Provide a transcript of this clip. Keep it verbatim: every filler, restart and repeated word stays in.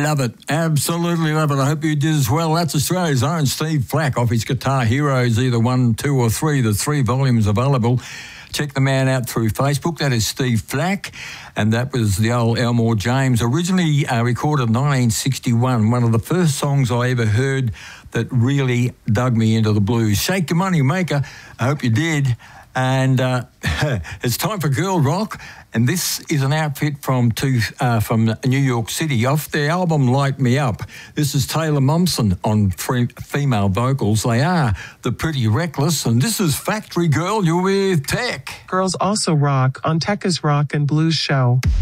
love it. Absolutely love it. I hope you did as well. That's Australia's own Steve Flack off his Guitar Heroes, either one, two or three. The three volumes available. Check the man out through Facebook. That is Steve Flack. And that was the old Elmore James. Originally uh, recorded in nineteen sixty-one. One of the first songs I ever heard that really dug me into the blues. Shake Your Money Maker. I hope you did. And uh, it's time for Girl Rock. And this is an outfit from two, uh, from New York City off their album Light Me Up. This is Taylor Momsen on free, female vocals. They are the Pretty Reckless. And this is Factory Girl. You're with Tech. Girls also rock on Tekka's Rock and Blues Show.